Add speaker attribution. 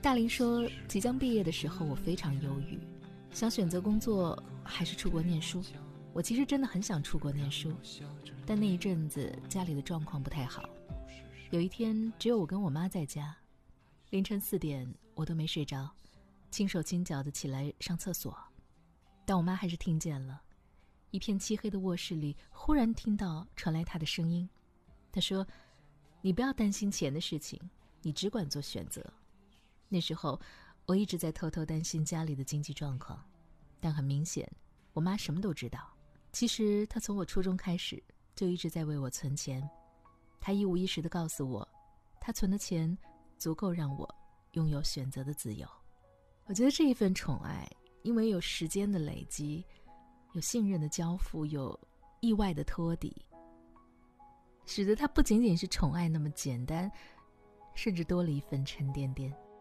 Speaker 1: 大林说，即将毕业的时候我非常忧郁，想选择工作还是出国念书。我其实真的很想出国念书，但那一阵子家里的状况不太好。有一天只有我跟我妈在家，凌晨4点我都没睡着，轻手轻脚地起来上厕所，但我妈还是听见了。一片漆黑的卧室里忽然听到传来她的声音，她说，你不要担心钱的事情，你只管做选择。那时候我一直在偷偷担心家里的经济状况，但很明显我妈什么都知道。其实她从我初中开始就一直在为我存钱，她一五一十地告诉我，她存的钱足够让我拥有选择的自由。我觉得这一份宠爱，因为有时间的累积，有信任的交付，有意外的托底，使得它不仅仅是宠爱那么简单，甚至多了一份沉甸甸。